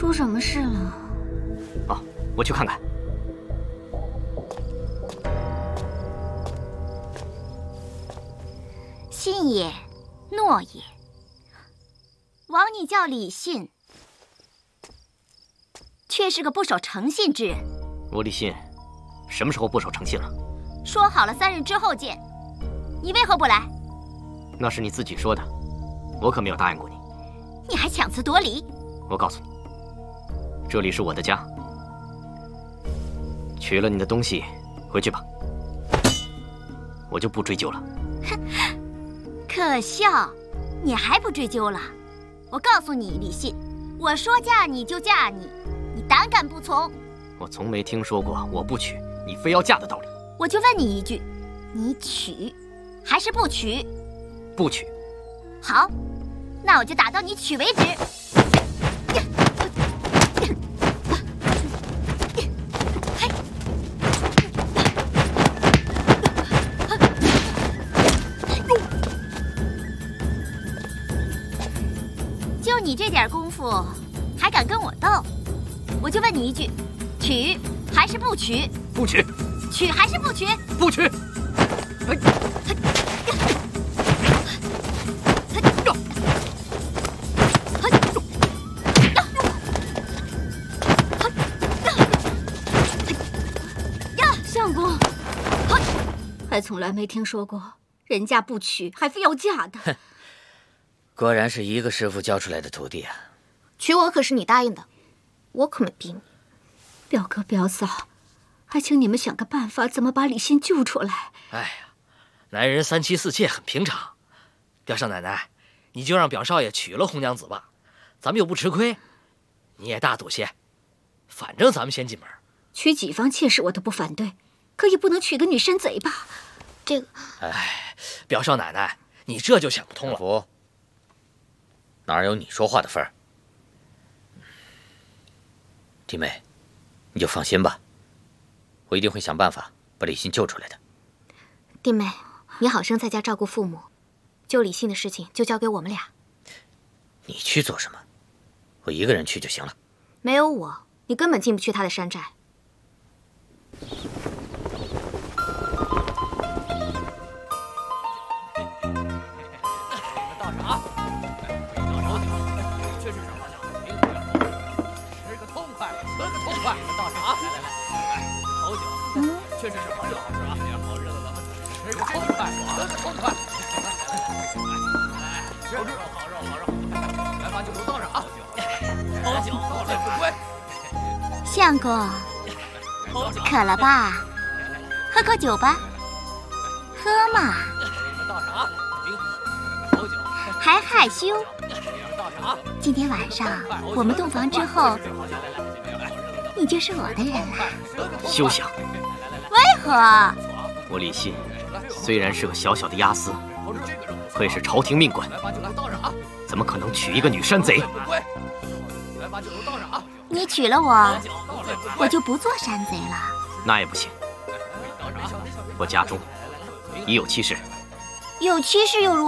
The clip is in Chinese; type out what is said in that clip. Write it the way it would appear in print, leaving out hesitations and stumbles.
出什么事了？ 哦，我去看看。 信也，诺也。枉你叫李信，却是个不守诚信之人。 我李信，什么时候不守诚信了？ 说好了3日之后见，你为何不来？ 那是你自己说的，我可没有答应过你。 你还强词夺理！ 我告诉你，这里是我的家，取了你的东西，回去吧，我就不追究了。 哼，可笑，你还不追究了？我告诉你，李信，我说嫁你就嫁你，你胆敢不从？ 我从没听说过我不娶你非要嫁的道理。 我就问你一句，你娶还是不娶？ 不娶。 好，那我就打到你娶为止。就你这点功夫，还敢跟我斗？我就问你一句，娶还是不娶？ 不娶。 娶还是不娶？ 不娶。 相公，还从来没听说过人家不娶还非要嫁的。 哼，果然是一个师傅教出来的徒弟啊！ 娶我可是你答应的，我可没逼你。表哥表嫂，还请你们想个办法，怎么把李信救出来？ 哎呀，男人3妻4妾很平常。表少奶奶，你就让表少爷娶了红娘子吧，咱们又不吃亏，你也大度些。反正咱们先进门。 娶几房妾室我都不反对，可也不能娶个女山贼吧？这个…… 哎，表少奶奶，你这就想不通了。 福，哪有你说话的份儿？弟妹，你就放心吧，我一定会想办法把李信救出来的。 弟妹，你好生在家照顾父母，救李信的事情就交给我们俩。 你去做什么？我一个人去就行了。 没有我，你根本进不去他的山寨。 确实是好酒，是吧？好日子咱们吃个痛快，喝个痛快。吃肉，好肉，好肉。来把酒都倒上啊！好酒，倒来不归。 相公，渴了吧？喝口酒吧。喝嘛。 倒上啊！好酒。 还害羞？今天晚上我们洞房之后，你就是我的人了。 休想！ 为何？ 我李信虽然是个小小的押司，会是朝廷命官，怎么可能娶一个女山贼？ 你娶了我，我就不做山贼了。 那也不行，我家中已有妻室。 有妻室又如何？